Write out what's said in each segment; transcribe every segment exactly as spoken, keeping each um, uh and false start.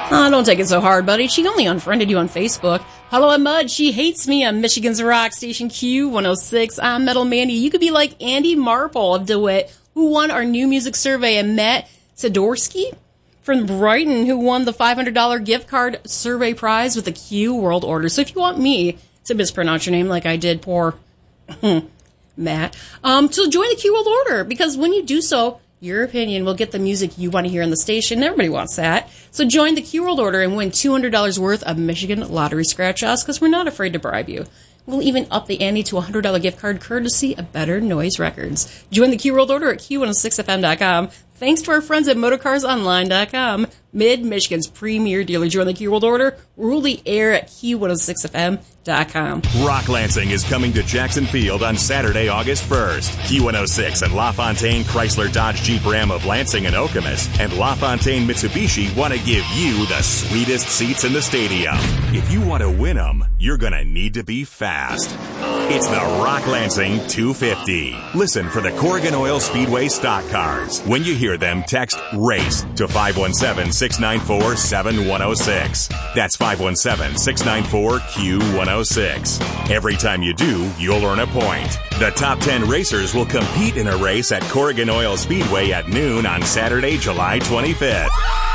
Oh, don't take it so hard, buddy. She only unfriended you on Facebook. Hello, I'm Mud. She hates me on Michigan's rock station Q one oh six. I'm Metal Mandy. You could be like Andy Marple of DeWitt, who won our new music survey, and Matt Sidorsky from Brighton, who won the five hundred dollars gift card survey prize with the Q World Order. So if you want me to mispronounce your name like I did poor Matt, um, so join the Q World Order, because when you do so, your opinion will get the music you want to hear on the station. Everybody wants that. So join the Q World Order and win two hundred dollars worth of Michigan Lottery scratch-offs, because we're not afraid to bribe you. We'll even up the ante to a one hundred dollars gift card courtesy of Better Noise Records. Join the Q World Order at Q one oh six F M dot com. Thanks to our friends at Motorcars Online dot com, Mid-Michigan's premier dealer. Join the Q World Order. Rule the air at Q one oh six F M dot com. Rock Lansing is coming to Jackson Field on Saturday, August first. Q one oh six and LaFontaine Chrysler Dodge Jeep Ram of Lansing and Okemos and LaFontaine Mitsubishi want to give you the sweetest seats in the stadium. If you want to win them, you're going to need to be fast. It's the Rock Lansing two fifty. Listen for the Corrigan Oil Speedway stock cars. When you hear them, text RACE to five one seven, six nine four, seven one zero six. That's five one seven, six nine four, Q one oh six. Every time you do, you'll earn a point. The top ten racers will compete in a race at Corrigan Oil Speedway at noon on Saturday, July twenty-fifth.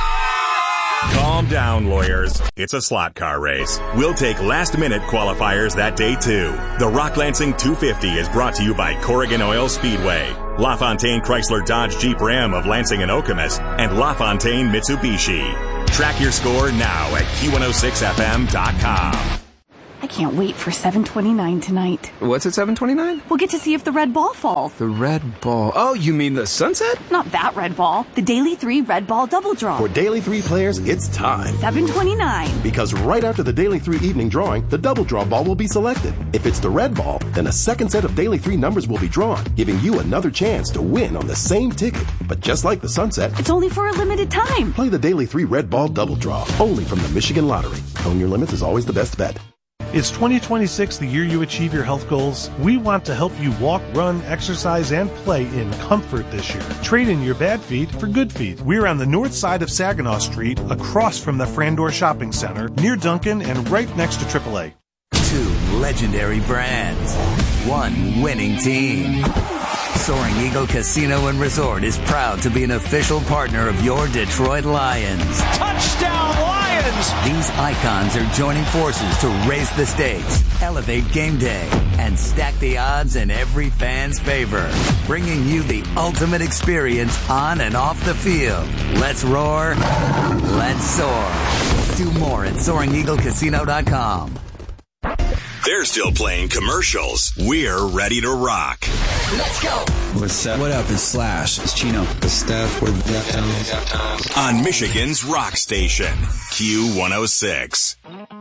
Calm down, lawyers. It's a slot car race. We'll take last-minute qualifiers that day, too. The Rock Lansing two fifty is brought to you by Corrigan Oil Speedway, LaFontaine Chrysler Dodge Jeep Ram of Lansing and Okemos, and LaFontaine Mitsubishi. Track your score now at Q one oh six F M dot com. I can't wait for seven twenty-nine tonight. What's at seven twenty-nine? We'll get to see if the red ball falls. The red ball. Oh, you mean the sunset? Not that red ball. The Daily three red ball double draw. For Daily three players, it's time. seven twenty-nine. Because right after the Daily three evening drawing, the double draw ball will be selected. If it's the red ball, then a second set of Daily three numbers will be drawn, giving you another chance to win on the same ticket. But just like the sunset, it's only for a limited time. Play the Daily three red ball double draw, only from the Michigan Lottery. Own your limits is always the best bet. Is twenty twenty-six the year you achieve your health goals? We want to help you walk, run, exercise, and play in comfort this year. Trade in your bad feet for good feet. We're on the north side of Saginaw Street, across from the Frandor Shopping Center, near Duncan, and right next to triple A. Two legendary brands. One winning team. Soaring Eagle Casino and Resort is proud to be an official partner of your Detroit Lions. Touchdown Lions! These icons are joining forces to raise the stakes, elevate game day, and stack the odds in every fan's favor. Bringing you the ultimate experience on and off the field. Let's roar. Let's soar. Do more at soaring eagle casino dot com. They're still playing commercials. We're ready to rock. Let's go. What's up? What up? It's Slash. It's Chino. The staff with Deftones. On Michigan's rock station, Q one oh six.